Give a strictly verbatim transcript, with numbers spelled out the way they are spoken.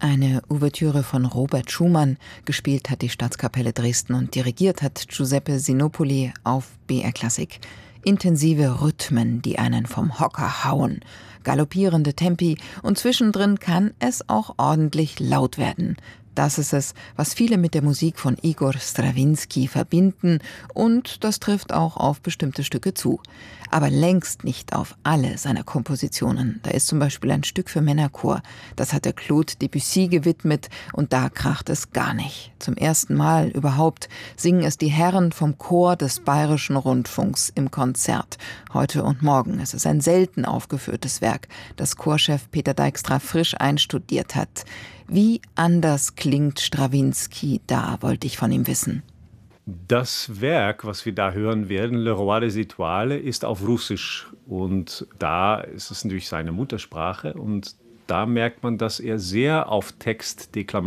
Eine Ouvertüre von Robert Schumann, gespielt hat die Staatskapelle Dresden und dirigiert hat Giuseppe Sinopoli auf B R Klassik. Intensive Rhythmen, die einen vom Hocker hauen, galoppierende Tempi und zwischendrin kann es auch ordentlich laut werden. Das ist es, was viele mit der Musik von Igor Strawinski verbinden, und das trifft auch auf bestimmte Stücke zu. Aber längst nicht auf alle seiner Kompositionen. Da ist zum Beispiel ein Stück für Männerchor, das hat er Claude Debussy gewidmet, und da kracht es gar nicht. Zum ersten Mal überhaupt singen es die Herren vom Chor des Bayerischen Rundfunks im Konzert. Heute und morgen. Es ist ein selten aufgeführtes Werk, das Chorchef Peter Dijkstra frisch einstudiert hat. Wie anders klingt Strawinski da, wollte ich von ihm wissen. Das Werk, was wir da hören werden, Le Roi des Étoiles, ist auf Russisch. Und da ist es natürlich seine Muttersprache. Und da merkt man, dass er sehr auf Textdeklamation